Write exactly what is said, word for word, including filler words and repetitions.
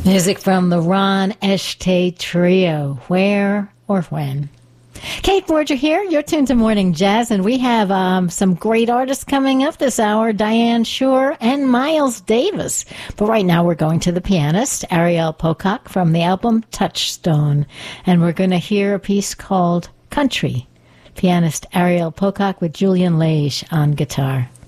Music from the Ron Eschte Trio, Where or When. Kate Forger here. You're tuned to Morning Jazz, and we have um, some great artists coming up this hour, Diane Shore and Miles Davis. But right now we're going to the pianist, Ariel Pocock, from the album Touchstone. And we're going to hear a piece called Country. Pianist Ariel Pocock with Julian Lage on guitar.